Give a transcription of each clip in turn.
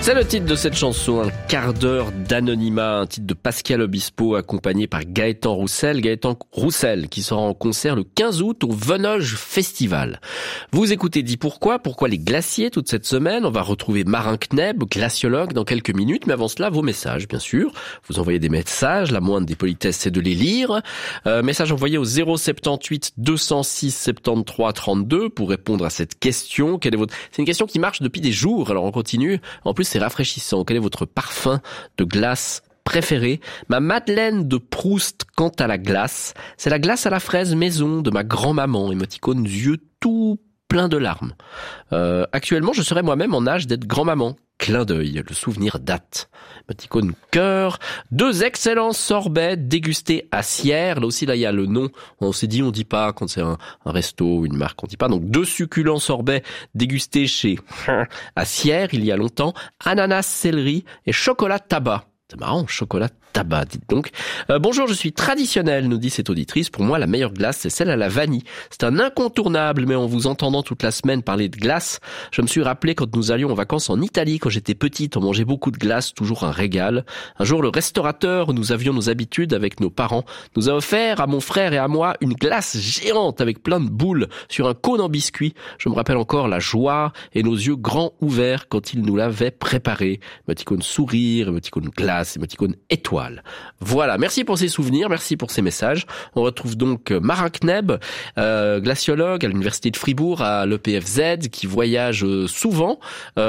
C'est le titre de cette chanson, un quart d'heure d'anonymat, un titre de Pascal Obispo accompagné par Gaëtan Roussel. Gaëtan Roussel qui sera en concert le 15 août au Venoge Festival. Vous écoutez Dis Pourquoi les glaciers toute cette semaine. On va retrouver Marin Kneb, glaciologue, dans quelques minutes. Mais avant cela, vos messages, bien sûr. Vous envoyez des messages, la moindre des politesses, c'est de les lire. Message envoyé au 078 206 73 32 pour répondre à cette question. C'est une question qui marche depuis des jours, alors on continue. En plus, c'est rafraîchissant. Quel est votre parfum de glace préféré? Ma Madeleine de Proust quant à la glace, c'est la glace à la fraise maison de ma grand-maman, émoticône yeux tout plein de larmes. Actuellement, je serais moi-même en âge d'être grand-maman. Clin d'œil, le souvenir date. Émoticône cœur. 2 excellents sorbets dégustés à Sierre. Là aussi, là, il y a le nom. On s'est dit, on dit pas quand c'est un resto, une marque, on dit pas. Donc, 2 succulents sorbets dégustés chez à Sierre, il y a longtemps. Ananas, céleri et chocolat tabac. C'est marrant, chocolat tabac, dites donc. Bonjour, je suis traditionnelle, nous dit cette auditrice. Pour moi, la meilleure glace, c'est celle à la vanille. C'est un incontournable, mais en vous entendant toute la semaine parler de glace, je me suis rappelé quand nous allions en vacances en Italie, quand j'étais petite, on mangeait beaucoup de glace, toujours un régal. Un jour, le restaurateur où nous avions nos habitudes avec nos parents nous a offert à mon frère et à moi une glace géante avec plein de boules sur un cône en biscuit. Je me rappelle encore la joie et nos yeux grands ouverts quand il nous l'avait préparé. Émoticône sourire, émoticône glace, émoticône étoile. Voilà, merci pour ces souvenirs, merci pour ces messages. On retrouve donc Marin Kneb, glaciologue à l'université de Fribourg, à l'EPFZ, qui voyage souvent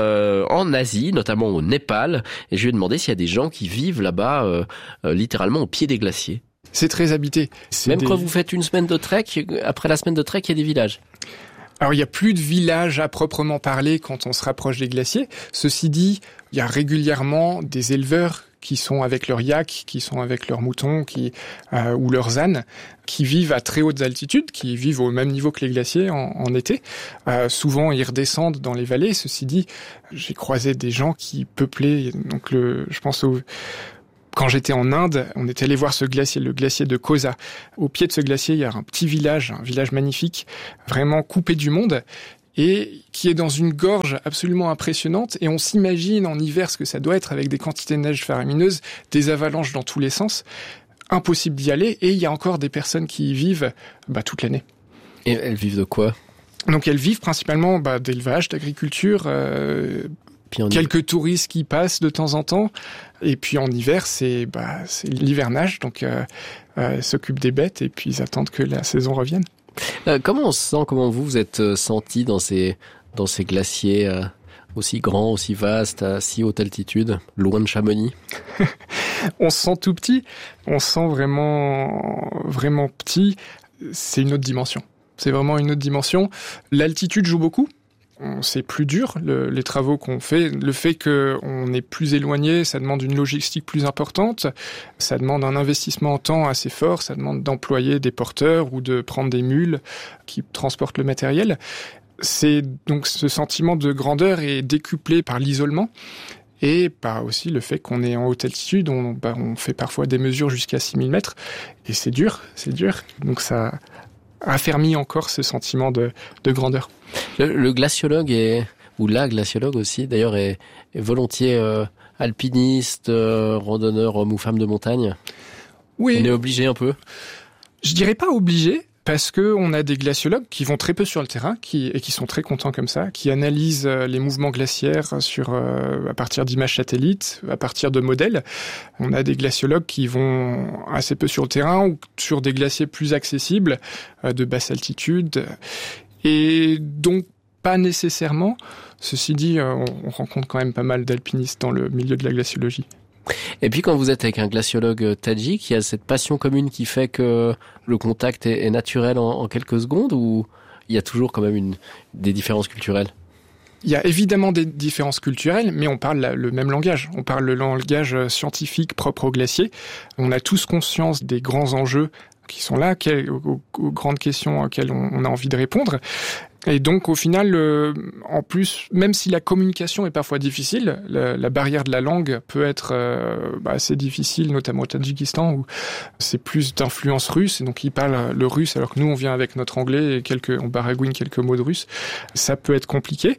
en Asie, notamment au Népal. Et je lui ai demandé s'il y a des gens qui vivent là-bas, littéralement au pied des glaciers. C'est très habité. Même quand vous faites une semaine de trek, après la semaine de trek, il y a des villages. Alors, il y a plus de villages à proprement parler quand on se rapproche des glaciers. Ceci dit, il y a régulièrement des éleveurs qui sont avec leurs yaks, qui sont avec leurs moutons, ou leurs ânes, qui vivent à très hautes altitudes, qui vivent au même niveau que les glaciers en été. Souvent, ils redescendent dans les vallées. Ceci dit, j'ai croisé des gens qui peuplaient, donc je pense quand j'étais en Inde, on était allé voir ce glacier, le glacier de Kosa. Au pied de ce glacier, il y a un petit village, un village magnifique, vraiment coupé du monde, et qui est dans une gorge absolument impressionnante. Et on s'imagine en hiver ce que ça doit être avec des quantités de neige faramineuses, des avalanches dans tous les sens. Impossible d'y aller, et il y a encore des personnes qui y vivent toute l'année. Et elles vivent de quoi? Donc elles vivent principalement d'élevage, d'agriculture, quelques touristes qui passent de temps en temps. Et puis en hiver, c'est l'hivernage, donc ils s'occupent des bêtes et puis ils attendent que la saison revienne. Comment on se sent, comment vous êtes senti dans ces glaciers aussi grands, aussi vastes, à si haute altitude, loin de Chamonix? On se sent tout petit, on se sent vraiment, vraiment petit. C'est une autre dimension. C'est vraiment une autre dimension. L'altitude joue beaucoup. C'est plus dur, les travaux qu'on fait. Le fait qu'on est plus éloigné, ça demande une logistique plus importante, ça demande un investissement en temps assez fort, ça demande d'employer des porteurs ou de prendre des mules qui transportent le matériel. C'est donc ce sentiment de grandeur est décuplé par l'isolement et par aussi le fait qu'on est en haute altitude, on fait parfois des mesures jusqu'à 6000 mètres et c'est dur. Donc ça affermit encore ce sentiment de grandeur. Le glaciologue ou la glaciologue aussi, d'ailleurs, est volontiers alpiniste, randonneur, homme ou femme de montagne. Oui. On est obligé un peu? Je dirais pas obligé, parce que on a des glaciologues qui vont très peu sur le terrain, qui sont très contents comme ça, qui analysent les mouvements glaciaires à partir d'images satellites, à partir de modèles. On a des glaciologues qui vont assez peu sur le terrain ou sur des glaciers plus accessibles, de basse altitude. Et donc, pas nécessairement. Ceci dit, on rencontre quand même pas mal d'alpinistes dans le milieu de la glaciologie. Et puis quand vous êtes avec un glaciologue tadjik, il y a cette passion commune qui fait que le contact est naturel en quelques secondes, ou il y a toujours quand même des différences culturelles? Il y a évidemment des différences culturelles, mais on parle le même langage. On parle le langage scientifique propre au glacier. On a tous conscience des grands enjeux qui sont là, aux grandes questions auxquelles on a envie de répondre. Et donc, au final, en plus, même si la communication est parfois difficile, la barrière de la langue peut être assez difficile, notamment au Tadjikistan, où c'est plus d'influence russe, et donc ils parlent le russe, alors que nous, on vient avec notre anglais et on baragouine quelques mots de russe. Ça peut être compliqué.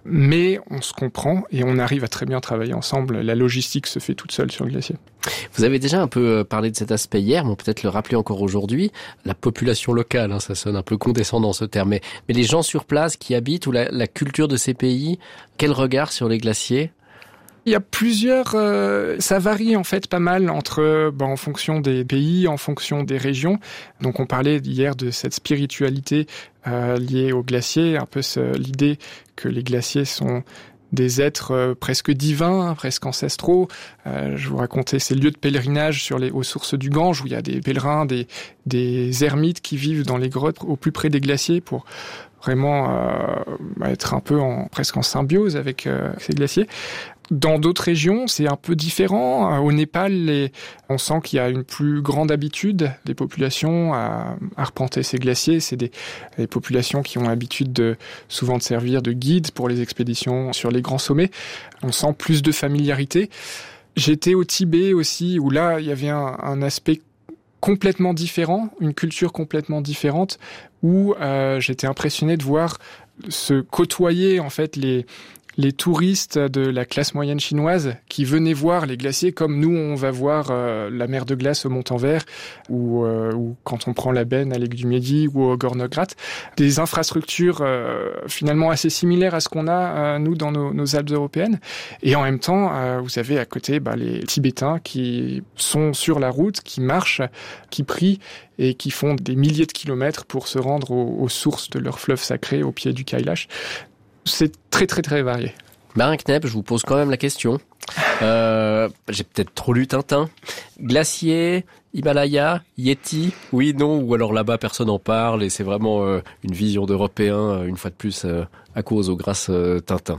Mais on se comprend et on arrive à très bien travailler ensemble. La logistique se fait toute seule sur le glacier. Vous avez déjà un peu parlé de cet aspect hier, mais on peut peut-être le rappeler encore aujourd'hui. La population locale, ça sonne un peu condescendant ce terme, mais les gens sur place qui habitent ou la culture de ces pays, quel regard sur les glaciers ? Il y a plusieurs, ça varie en fait pas mal entre, en fonction des pays, en fonction des régions. Donc on parlait hier de cette spiritualité liée aux glaciers, un peu l'idée que les glaciers sont des êtres presque divins, presque ancestraux. Je vous racontais ces lieux de pèlerinage aux sources du Gange où il y a des pèlerins, des ermites qui vivent dans les grottes au plus près des glaciers pour vraiment être un peu presque en symbiose avec ces glaciers. Dans d'autres régions, c'est un peu différent. Au Népal, on sent qu'il y a une plus grande habitude des populations à arpenter ces glaciers. C'est des populations qui ont l'habitude souvent de servir de guide pour les expéditions sur les grands sommets. On sent plus de familiarité. J'étais au Tibet aussi, où là, il y avait un aspect complètement différent, une culture complètement différente, où j'étais impressionné de voir se côtoyer en fait les touristes de la classe moyenne chinoise qui venaient voir les glaciers comme nous on va voir la mer de glace au Montanvert ou quand on prend la Benne à Lake du Midi ou au Gornograt, des infrastructures finalement assez similaires à ce qu'on a nous dans nos Alpes européennes. Et en même temps, vous avez à côté les Tibétains qui sont sur la route, qui marchent, qui prient et qui font des milliers de kilomètres pour se rendre aux sources de leur fleuve sacré au pied du Kailash. C'est très très très varié. Marin Knepp, je vous pose quand même la question. J'ai peut-être trop lu Tintin. Glacier, Himalaya, Yéti, oui, non, ou alors là-bas personne n'en parle et c'est vraiment une vision d'Européen, une fois de plus, à cause ou grâce Tintin.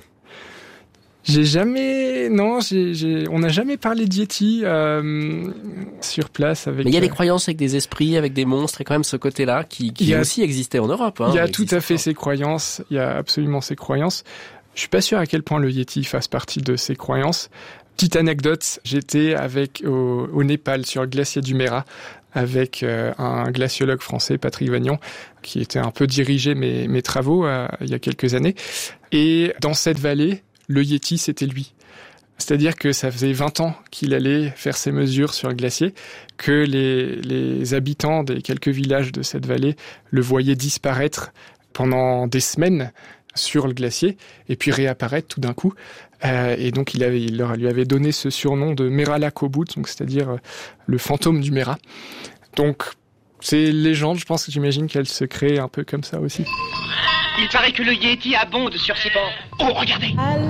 On n'a jamais parlé de Yéti sur place avec. Mais il y a des croyances avec des esprits, avec des monstres, et quand même ce côté-là qui aussi existait en Europe. Il y a tout à fait ces croyances. Il y a absolument ces croyances. Je suis pas sûr à quel point le Yéti fasse partie de ces croyances. Petite anecdote, j'étais au Népal sur le glacier du Mera avec un glaciologue français, Patrick Vagnon, qui était un peu dirigé mes travaux il y a quelques années. Et dans cette vallée, le Yéti, c'était lui. C'est-à-dire que ça faisait 20 ans qu'il allait faire ses mesures sur le glacier, que les habitants des quelques villages de cette vallée le voyaient disparaître pendant des semaines sur le glacier, et puis réapparaître tout d'un coup. Et donc il lui avait donné ce surnom de Merala Kobut, donc c'est-à-dire le fantôme du Mera. Donc ces légendes, j'imagine qu'elles se créent un peu comme ça aussi. Il paraît que le Yéti abonde sur ces bords. Oh, regardez!